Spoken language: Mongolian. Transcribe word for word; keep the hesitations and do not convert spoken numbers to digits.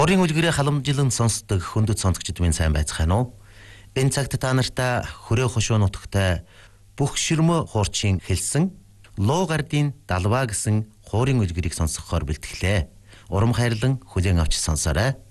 Хуурийн үлгэрээ халамжилан сонсдог хөндөд сонсогчид минь сайн байцгаана уу? Энэ цагт та нартай хүрээ хошуу нутагтай бүх ширмө хуурчин хэлсэн Луу гардын далваа гэсэн хуурийн үлгэрийг сонсохоор бэлтгэлээ. Урам хайрлан хүлээн авч сонсоорой.